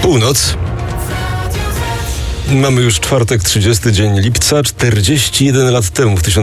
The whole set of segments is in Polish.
Północ. Mamy już czwartek, 30 dzień lipca. 41 lat temu, w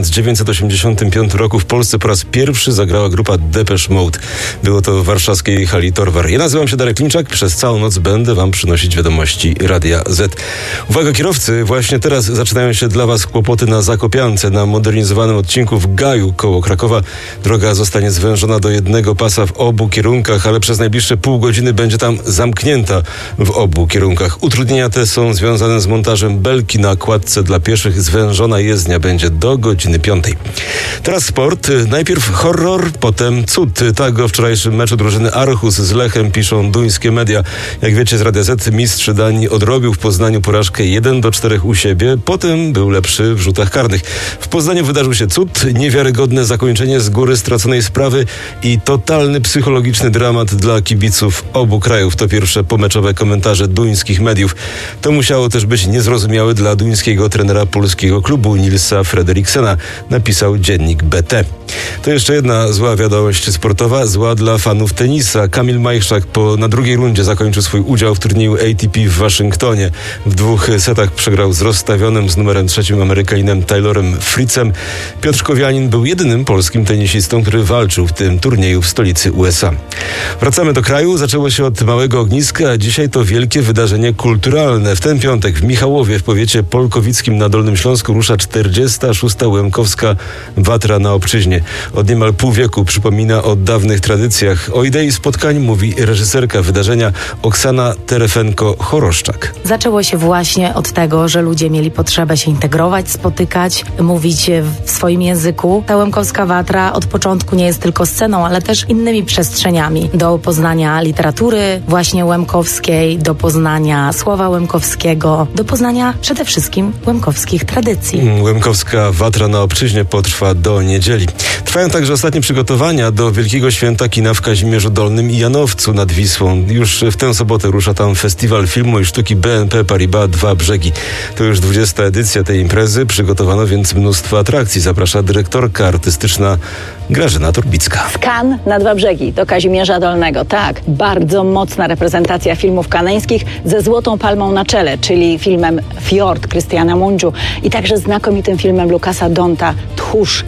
1985 roku w Polsce po raz pierwszy zagrała grupa Depeche Mode. Było to w warszawskiej hali Torwar. Ja nazywam się Darek Klimczak. Przez całą noc będę wam przynosić wiadomości Radia Z. Uwaga kierowcy, właśnie teraz zaczynają się dla was kłopoty na Zakopiance. Na modernizowanym odcinku w Gaju koło Krakowa droga zostanie zwężona do jednego pasa w obu kierunkach, ale przez najbliższe pół godziny będzie tam zamknięta w obu kierunkach. Utrudnienia te są związane z montażem belki na kładce dla pieszych. Zwężona jezdnia będzie do godziny 5. Teraz sport. Najpierw horror, potem cud. Tak o wczorajszym meczu drużyny Aarhus z Lechem piszą duńskie media. Jak wiecie z Radia Z, mistrz Danii odrobił w Poznaniu porażkę 1-4 u siebie. Potem był lepszy w rzutach karnych. W Poznaniu wydarzył się cud, niewiarygodne zakończenie z góry straconej sprawy i totalny psychologiczny dramat dla kibiców obu krajów. To pierwsze pomeczowe komentarze duńskich mediów. To musiało też być niezrozumiałe dla duńskiego trenera polskiego klubu Nilsa Fredriksena, napisał dziennik BT. To jeszcze jedna zła wiadomość sportowa, zła dla fanów tenisa. Kamil Majchrzak na drugiej rundzie zakończył swój udział w turnieju ATP w Waszyngtonie. W 2 setach przegrał z rozstawionym z numerem 3 Amerykaninem Taylorem Fritzem. Piotr Kowianin był jedynym polskim tenisistą, który walczył w tym turnieju w stolicy USA. Wracamy do kraju. Zaczęło się od małego ogniska, a dzisiaj to wielkie wydarzenie kulturalne. W ten piątek w Michałowie w powiecie polkowickim na Dolnym Śląsku rusza 46. Łemkowska Watra na Obczyźnie. Od niemal pół wieku przypomina o dawnych tradycjach. O idei spotkań mówi reżyserka wydarzenia Oksana Terefenko-Choroszczak. Zaczęło się właśnie od tego, że ludzie mieli potrzebę się integrować, spotykać, mówić w swoim języku. Ta Łemkowska Watra od początku nie jest tylko sceną, ale też innymi przestrzeniami do poznania literatury właśnie łemkowskiej, do poznania słowa łemkowskiego, do poznania przede wszystkim łemkowskich tradycji. Łemkowska Watra na Obczyźnie potrwa do niedzieli. Trwają także ostatnie przygotowania do Wielkiego Święta Kina w Kazimierzu Dolnym i Janowcu nad Wisłą. Już w tę sobotę rusza tam Festiwal Filmu i Sztuki BNP Paribas Dwa Brzegi. To już 20. edycja tej imprezy. Przygotowano więc mnóstwo atrakcji. Zaprasza dyrektorka artystyczna Grażyna Turbicka. Z Cannes na Dwa Brzegi do Kazimierza Dolnego. Tak, bardzo mocna reprezentacja filmów kaneńskich ze Złotą Palmą na czele, czyli filmem Fjord Krystiana Mungiu i także znakomitym filmem Lukasa Donta Tchórz.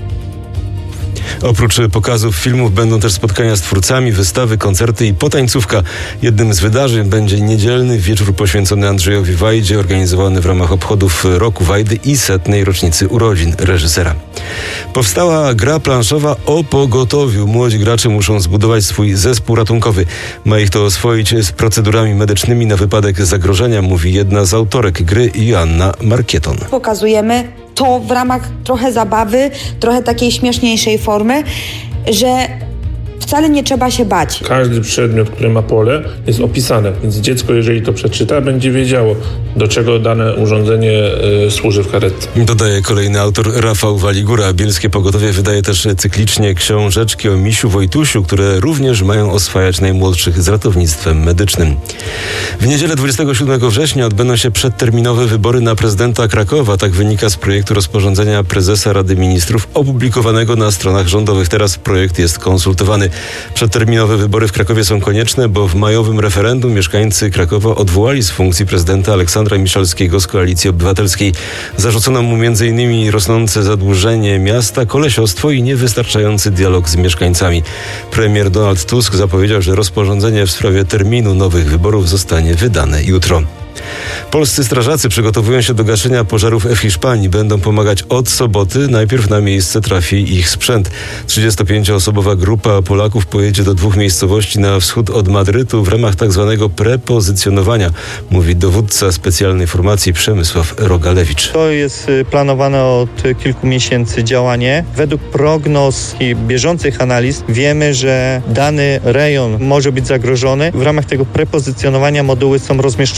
Oprócz pokazów filmów będą też spotkania z twórcami, wystawy, koncerty i potańcówka. Jednym z wydarzeń będzie niedzielny wieczór poświęcony Andrzejowi Wajdzie, organizowany w ramach obchodów Roku Wajdy i 100. rocznicy urodzin reżysera. Powstała gra planszowa o pogotowiu. Młodzi gracze muszą zbudować swój zespół ratunkowy. Ma ich to oswoić z procedurami medycznymi na wypadek zagrożenia, mówi jedna z autorek gry, Joanna Markieton. Pokazujemy to w ramach trochę zabawy, trochę takiej śmieszniejszej formy, że wcale nie trzeba się bać. Każdy przedmiot, który ma pole, jest opisane, więc dziecko, jeżeli to przeczyta, będzie wiedziało, do czego dane urządzenie służy w karetce. Dodaje kolejny autor Rafał Waligura. Bielskie Pogotowie wydaje też cyklicznie książeczki o Misiu Wojtusiu, które również mają oswajać najmłodszych z ratownictwem medycznym. W niedzielę 27 września odbędą się przedterminowe wybory na prezydenta Krakowa. Tak wynika z projektu rozporządzenia prezesa Rady Ministrów opublikowanego na stronach rządowych. Teraz projekt jest konsultowany. Przedterminowe wybory w Krakowie są konieczne, bo w majowym referendum mieszkańcy Krakowa odwołali z funkcji prezydenta Aleksandra Miszalskiego z Koalicji Obywatelskiej. Zarzucono mu m.in. rosnące zadłużenie miasta, kolesiostwo i niewystarczający dialog z mieszkańcami. Premier Donald Tusk zapowiedział, że rozporządzenie w sprawie terminu nowych wyborów zostanie wydane jutro. Polscy strażacy przygotowują się do gaszenia pożarów w Hiszpanii. Będą pomagać od soboty. Najpierw na miejsce trafi ich sprzęt. 35-osobowa grupa Polaków pojedzie do 2 miejscowości na wschód od Madrytu w ramach tzw. prepozycjonowania, mówi dowódca specjalnej formacji Przemysław Rogalewicz. To jest planowane od kilku miesięcy działanie. Według prognoz i bieżących analiz wiemy, że dany rejon może być zagrożony. W ramach tego prepozycjonowania moduły są rozmieszczone tam w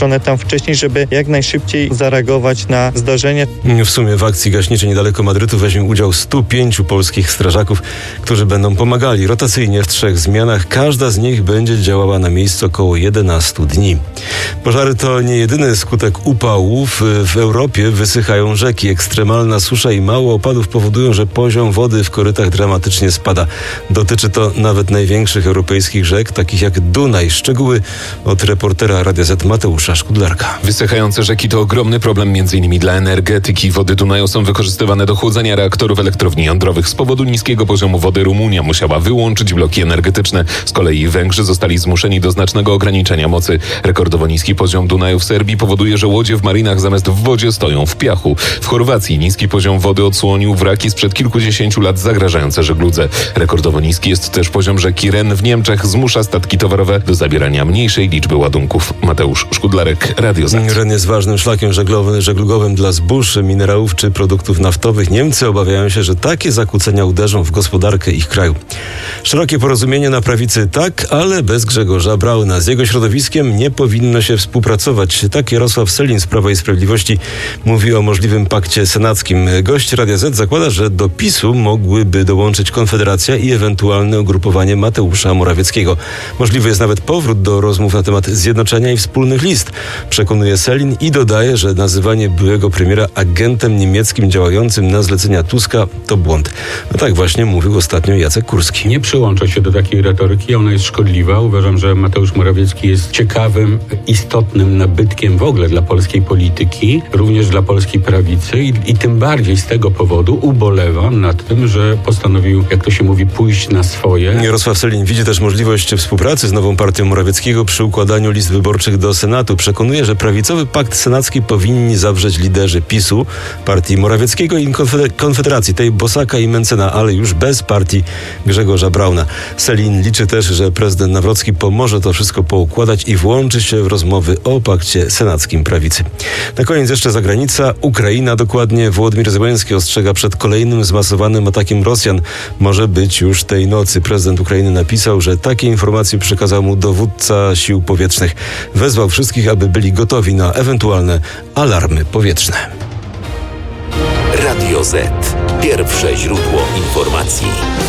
wcześniej, żeby jak najszybciej zareagować na zdarzenie. W sumie w akcji gaśniczej niedaleko Madrytu weźmie udział 105 polskich strażaków, którzy będą pomagali rotacyjnie w 3 zmianach. Każda z nich będzie działała na miejscu około 11 dni. Pożary to nie jedyny skutek upałów. W Europie wysychają rzeki. Ekstremalna susza i mało opadów powodują, że poziom wody w korytach dramatycznie spada. Dotyczy to nawet największych europejskich rzek, takich jak Dunaj. Szczegóły od reportera Radia Z Mateusza Szkudlarka. Wysychające rzeki to ogromny problem m.in. dla energetyki. Wody Dunaju są wykorzystywane do chłodzenia reaktorów elektrowni jądrowych. Z powodu niskiego poziomu wody Rumunia musiała wyłączyć bloki energetyczne. Z kolei Węgrzy zostali zmuszeni do znacznego ograniczenia mocy. Rekordowo niski poziom Dunaju w Serbii powoduje, że łodzie w marinach zamiast w wodzie stoją w piachu. W Chorwacji niski poziom wody odsłonił wraki sprzed kilkudziesięciu lat zagrażające żegludze. Rekordowo niski jest też poziom rzeki Ren w Niemczech. Zmusza statki towarowe do zabierania mniejszej liczby ładunków. Mateusz Szkudlarek, Radio Z. Ren jest ważnym szlakiem żeglugowym dla zbóż, minerałów czy produktów naftowych. Niemcy obawiają się, że takie zakłócenia uderzą w gospodarkę ich kraju. Szerokie porozumienie na prawicy tak, ale bez Grzegorza Brauna. Z jego środowiskiem nie powinno się współpracować. Tak Jarosław Sellin z Prawa i Sprawiedliwości mówi o możliwym pakcie senackim. Gość Radia Z zakłada, że do PiS-u mogłyby dołączyć Konfederacja i ewentualne ugrupowanie Mateusza Morawieckiego. Możliwy jest nawet powrót do rozmów na temat zjednoczenia i wspólnych list, przekonuje Sellin i dodaje, że nazywanie byłego premiera agentem niemieckim działającym na zlecenia Tuska to błąd. No tak właśnie mówił ostatnio Jacek Kurski. Nie przyłączę się do takiej retoryki, ona jest szkodliwa. Uważam, że Mateusz Morawiecki jest ciekawym, istotnym nabytkiem w ogóle dla polskiej polityki, również dla polskiej prawicy i tym bardziej z tego powodu ubolewam nad tym, że postanowił, jak to się mówi, pójść na swoje. Jarosław Sellin widzi też możliwość współpracy z nową partią Morawieckiego przy układaniu list wyborczych do Senatu. Przekonuje, że prawicowy pakt senacki powinni zawrzeć liderzy PiS-u, partii Morawieckiego i Konfederacji, tej Bosaka i Mencena, ale już bez partii Grzegorza Brauna. Sellin liczy też, że prezydent Nawrocki pomoże to wszystko poukładać i włączy się w rozmowy o pakcie senackim prawicy. Na koniec jeszcze zagranica. Ukraina, dokładnie Wołodymyr Zełenski ostrzega przed kolejnym zmasowanym atakiem Rosjan. Może być już tej nocy. Prezydent Ukrainy napisał, że takie informacje przekazał mu dowódca sił powietrznych. Wezwał wszystkich, aby byli gotowi na ewentualne alarmy powietrzne. Radio Z. Pierwsze źródło informacji.